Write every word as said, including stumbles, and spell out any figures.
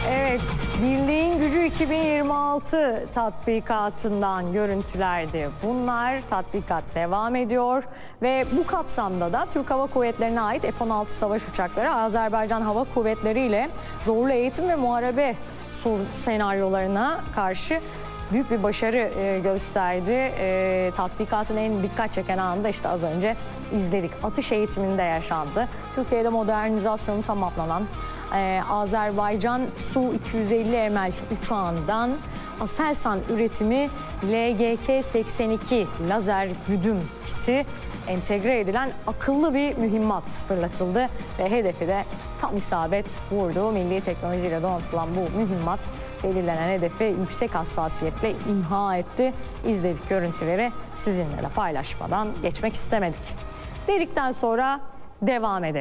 Evet, Birliğin Gücü iki bin yirmi altı tatbikatından görüntülerdi. Bunlar tatbikat devam ediyor ve bu kapsamda da Türk Hava Kuvvetleri'ne ait F on altı savaş uçakları Azerbaycan Hava Kuvvetleri ile zorlu eğitim ve muharebe senaryolarına karşı büyük bir başarı e, gösterdi. E, tatbikatın en dikkat çeken anı da işte az önce izledik. Atış eğitiminde yaşandı. Türkiye'de modernizasyonu tamamlanan e, Azerbaycan Su iki yüz elli M L uçağından Aselsan üretimi L G K seksen iki lazer güdüm kiti entegre edilen akıllı bir mühimmat fırlatıldı ve hedefi de tam isabet vurdu. Milli teknolojiyle donatılan bu mühimmat belirlenen hedefi yüksek hassasiyetle imha etti. İzledik görüntüleri, sizinle de paylaşmadan geçmek istemedik. Dedikten sonra devam edelim.